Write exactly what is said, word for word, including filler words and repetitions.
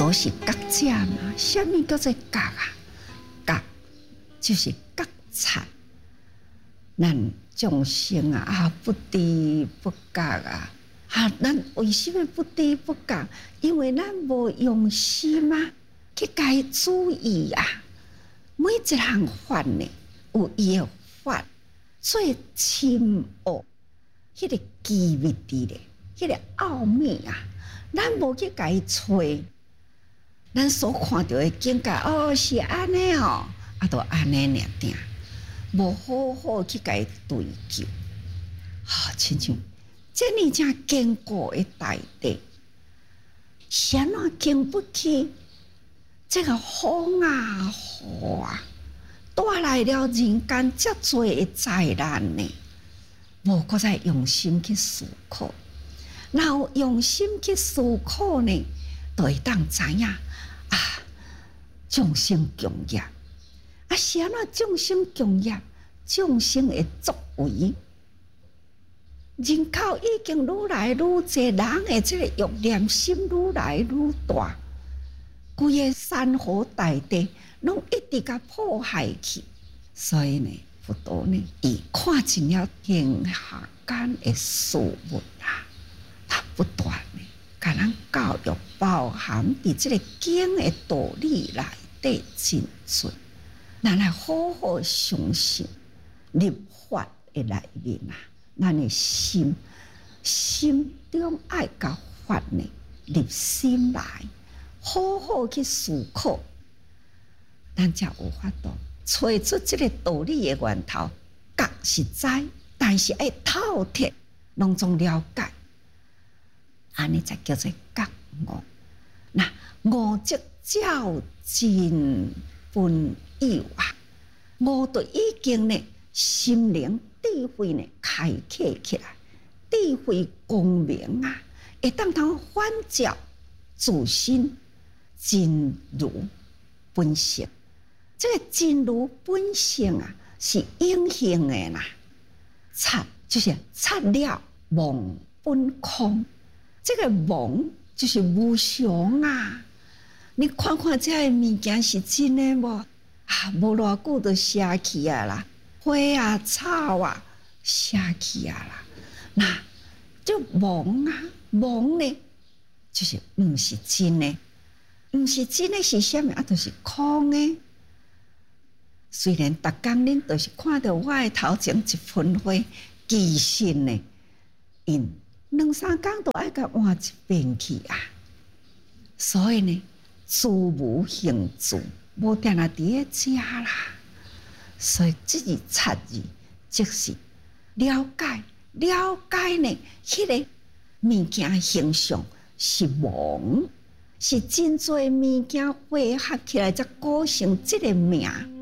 都是觉者嘛。什么叫做觉啊？觉就是觉察，咱众生啊啊不知不觉啊啊！咱为什么不知不觉？因为咱无用心啊，去该注意啊。每一项法呢，有伊的法最深奥，迄、那个机密伫咧，迄、那个奥秘啊，咱无去甲伊找，咱所看到的境界哦是安尼哦，啊都安尼尔定，无好好去甲伊对究，啊，亲像这呢正坚固的大地，是安怎经不起这个风啊雨啊，带来了人间遮多的灾难呢？无搁再用心去思考，然后用心去思考呢，就会当知影啊，众生共业啊，是安怎众生共业？众生的作为，人口已经愈来愈多，人的这个欲念心愈来愈大，规个山河大地拢一直甲破坏去，所以呢。佛陀呢，伊看尽了天下间的事物啊，他不断呢，甲咱教育包含伫这个经的道理内底真准，咱来好好相信立法的内面啊，咱的心心中爱甲法呢入心来，好好去思考，咱才有法度。找出这个道理的源头，觉是知，但是要透彻，拢总了解，安尼才叫做觉悟。那悟即照真本有啊，悟就已经呢心灵智慧呢开启起来，智慧光明啊，会当通反照自身真如本性。这个真如本性啊，是永恒的啦。察就是察了妄本空，这个妄就是无常啊。你看看这个物件是真的无？啊，无偌久就舍去啊啦，花啊草啊舍去啊啦。那就妄啊，妄呢，就是唔是真的，唔是真的是啥物啊？就是空的。虽然逐工恁都是看到我的头前一盆花，其实呢，因两三工都爱甲换一遍去啊。所以呢，自无形自，无定啊伫咧遮啦。所以这字察字，即是了解，了解呢，迄、那个物件形象是妄，是真侪物件汇合起来才构成这个名。